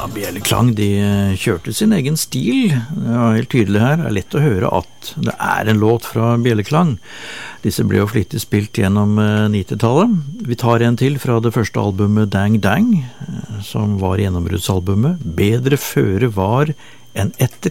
Ja, Bjelleklang, de kjørte sin egen stil. Det var helt tydelig her. Det er lett å høre at det er en låt fra Bjelleklang. Disse ble jo flittig spilt gjennom 90-tallet. Vi tar en til fra det første albumet Dang Dang, som var gjennombruddsalbumet. Bedre føre var enn etter.